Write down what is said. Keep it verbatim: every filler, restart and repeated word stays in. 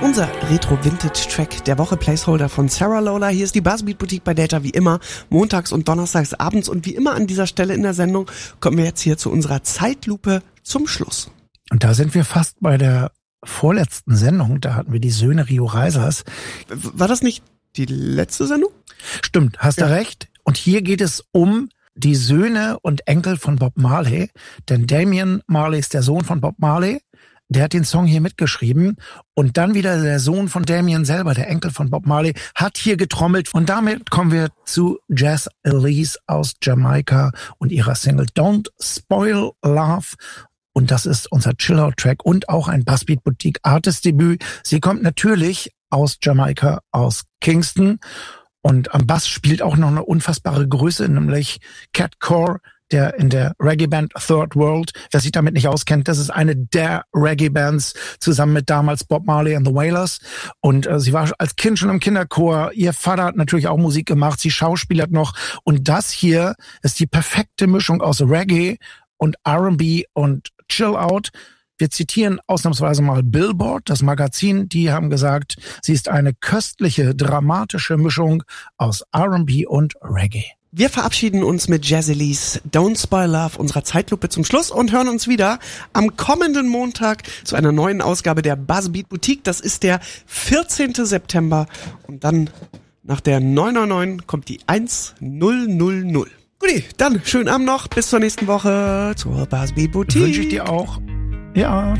Unser Retro-Vintage-Track der Woche, Placeholder von Sarah Lola. Hier ist die Buzzbeat Boutique bei Delta wie immer, montags und donnerstags abends. Und wie immer an dieser Stelle in der Sendung kommen wir jetzt hier zu unserer Zeitlupe zum Schluss. Und da sind wir fast bei der vorletzten Sendung. Da hatten wir die Söhne Rio Reisers. War das nicht die letzte Sendung? Stimmt, hast ja. du recht. Und hier geht es um die Söhne und Enkel von Bob Marley. Denn Damian Marley ist der Sohn von Bob Marley. Der hat den Song hier mitgeschrieben und dann wieder der Sohn von Damian selber, der Enkel von Bob Marley, hat hier getrommelt. Und damit kommen wir zu Jazz Elise aus Jamaika und ihrer Single Don't Spoil Love. Und das ist unser Chill-Out-Track und auch ein Buzzbeat Boutique Artist-Debüt. Sie kommt natürlich aus Jamaika, aus Kingston. Und am Bass spielt auch noch eine unfassbare Größe, nämlich Cat Core, der in der Reggae-Band Third World, wer sich damit nicht auskennt, das ist eine der Reggae-Bands, zusammen mit damals Bob Marley and the Wailers. Und äh, sie war als Kind schon im Kinderchor. Ihr Vater hat natürlich auch Musik gemacht, sie schauspielert noch. Und das hier ist die perfekte Mischung aus Reggae und R and B und Chill-Out. Wir zitieren ausnahmsweise mal Billboard, das Magazin. Die haben gesagt, sie ist eine köstliche, dramatische Mischung aus R and B und Reggae. Wir verabschieden uns mit Jazz Elise Don't Spoil Love, unserer Zeitlupe zum Schluss, und hören uns wieder am kommenden Montag zu einer neuen Ausgabe der Buzzbeat Boutique. Das ist der vierzehnten September und dann nach der neun neun neun kommt die elfhundert. Guti, dann schönen Abend noch, bis zur nächsten Woche zur Buzzbeat Boutique. Wünsche ich dir auch. Ja,